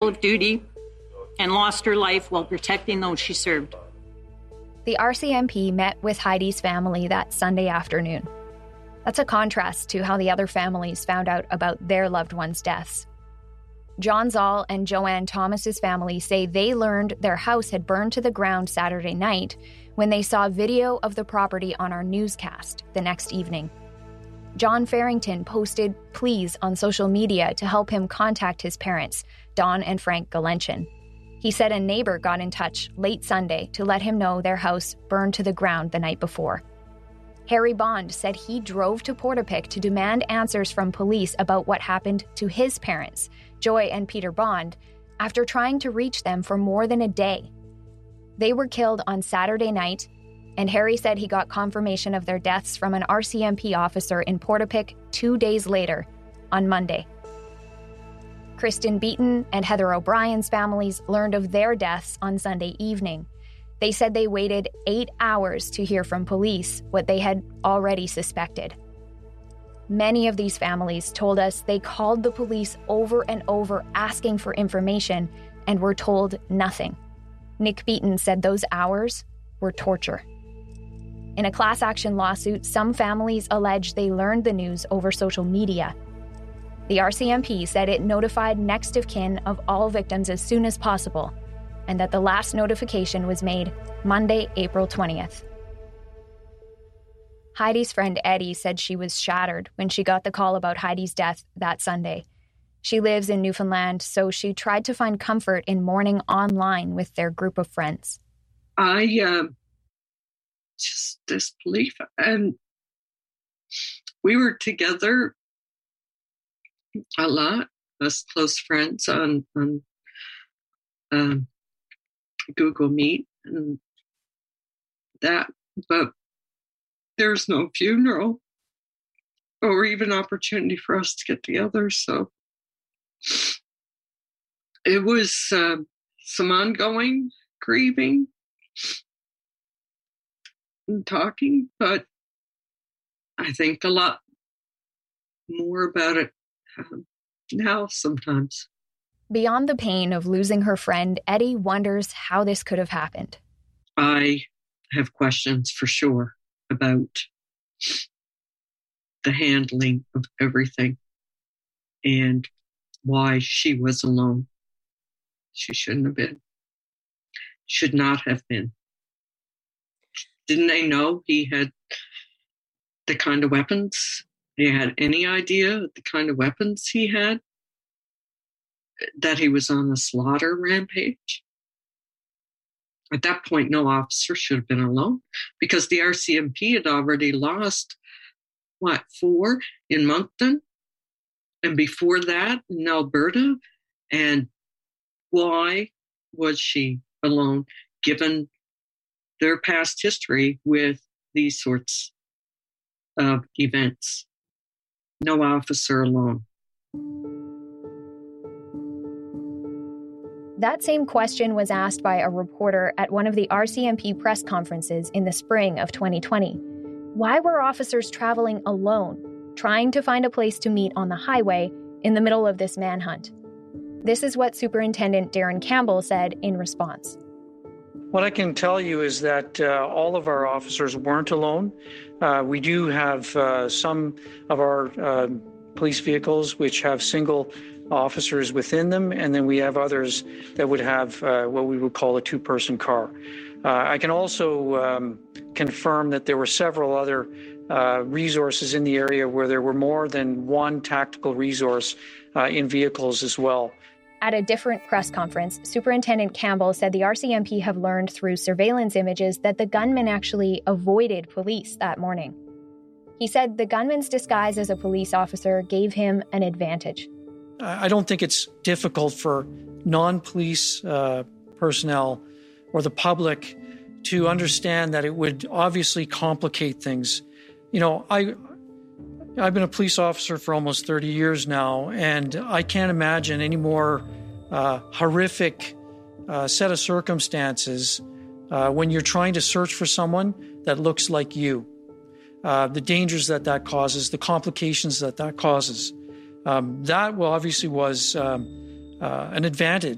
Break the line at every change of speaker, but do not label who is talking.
of duty and lost her life while protecting those she served.
The RCMP met with Heidi's family that Sunday afternoon. That's a contrast to how the other families found out about their loved ones' deaths. John Zoll and Joanne Thomas's family say they learned their house had burned to the ground Saturday night when they saw video of the property on our newscast the next evening. John Farrington posted pleas on social media to help him contact his parents, Don and Frank Galenchin. He said a neighbor got in touch late Sunday to let him know their house burned to the ground the night before. Harry Bond said he drove to Portapique to demand answers from police about what happened to his parents, Joy and Peter Bond, after trying to reach them for more than a day. They were killed on Saturday night, and Harry said he got confirmation of their deaths from an RCMP officer in Portapique 2 days later, on Monday. Kristen Beaton and Heather O'Brien's families learned of their deaths on Sunday evening. They said they waited 8 hours to hear from police what they had already suspected. Many of these families told us they called the police over and over asking for information and were told nothing. Nick Beaton said those hours were torture. In a class action lawsuit, some families allege they learned the news over social media. The RCMP said it notified next of kin of all victims as soon as possible, and that the last notification was made Monday, April 20th. Heidi's friend Eddie said she was shattered when she got the call about Heidi's death that Sunday. She lives in Newfoundland, so she tried to find comfort in mourning online with their group of friends.
Just disbelief. And we were together a lot, as close friends on Google Meet and that, but there's no funeral or even opportunity for us to get together. So it was some ongoing grieving and talking, but I think a lot more about it now sometimes.
Beyond the pain of losing her friend, Eddie wonders how this could have happened.
I have questions for sure about the handling of everything and why she was alone. She shouldn't have been. Should not have been. Didn't they know he had the kind of weapons? They had any idea the kind of weapons he had? That he was on a slaughter rampage? At that point, no officer should have been alone because the RCMP had already lost, 4 in Moncton? And before that, in Alberta? And why was she alone, given their past history with these sorts of events? No officer alone.
That same question was asked by a reporter at one of the RCMP press conferences in the spring of 2020. Why were officers traveling alone, trying to find a place to meet on the highway in the middle of this manhunt? This is what Superintendent Darren Campbell said in response.
What I can tell you is that all of our officers weren't alone. We do have some of our police vehicles which have single officers within them, and then we have others that would have what we would call a two-person car. I can also confirm that there were several other resources in the area where there were more than one tactical resource in vehicles as well.
At a different press conference, Superintendent Campbell said the RCMP have learned through surveillance images that the gunman actually avoided police that morning. He said the gunman's disguise as a police officer gave him an advantage.
I don't think it's difficult for non-police personnel or the public to understand that it would obviously complicate things. You know, I've been a police officer for almost 30 years now, and I can't imagine any more horrific set of circumstances when you're trying to search for someone that looks like you. The dangers that causes, the complications that causes. That obviously was an advantage.